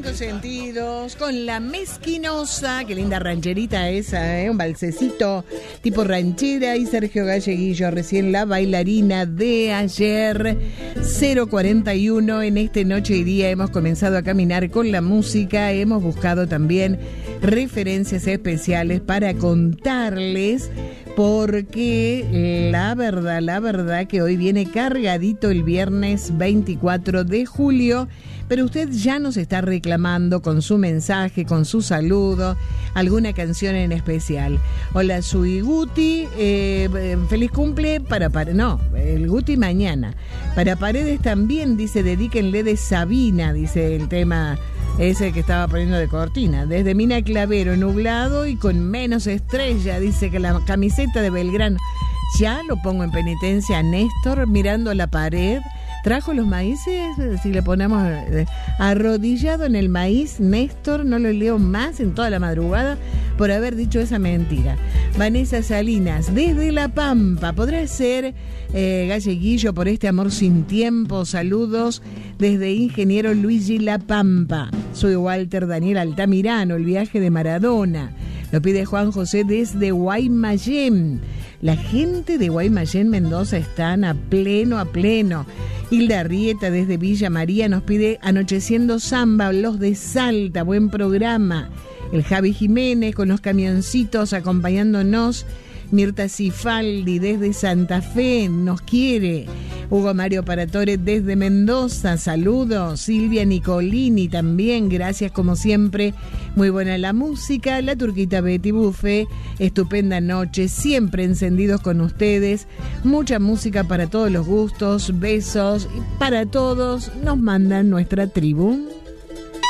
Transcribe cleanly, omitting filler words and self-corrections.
Quintos Sentidos, con La Mezquinosa, qué linda rancherita esa, un balsecito tipo ranchera, y Sergio Galleguillo, recién La Bailarina de ayer. 041 en este Noche y Día hemos comenzado a caminar con la música, hemos buscado también referencias especiales para contarles, porque la verdad que hoy viene cargadito el viernes 24 de julio, pero usted ya nos está reclamando con su mensaje, con su saludo, alguna canción en especial. Hola, soy Guti, feliz cumple para no, el Guti mañana. Para Paredes también, dice, dedíquenle de Sabina, dice el tema ese que estaba poniendo de cortina. Desde Mina Clavero, nublado y con menos estrella, dice que la camiseta de Belgrano. Ya lo pongo en penitencia a Néstor, mirando la pared. Trajo los maíces, si le ponemos arrodillado en el maíz, Néstor, no lo leo más en toda la madrugada por haber dicho esa mentira. Vanessa Salinas, desde La Pampa, podrá ser Galleguillo por este amor sin tiempo. Saludos desde Ingeniero Luigi La Pampa. Soy Walter Daniel Altamirano, el viaje de Maradona. Lo pide Juan José desde Guaymallén. La gente de Guaymallén, Mendoza, están a pleno. Hilda Rieta desde Villa María nos pide Anocheciendo Samba, los de Salta, buen programa. El Javi Jiménez con los camioncitos acompañándonos. Mirta Cifaldi desde Santa Fe nos quiere. Hugo Mario Paratore desde Mendoza, saludos. Silvia Nicolini también, gracias como siempre. Muy buena la música. La Turquita Betty Buffet, estupenda noche, siempre encendidos con ustedes. Mucha música para todos los gustos, besos para todos. Nos mandan nuestra tribu.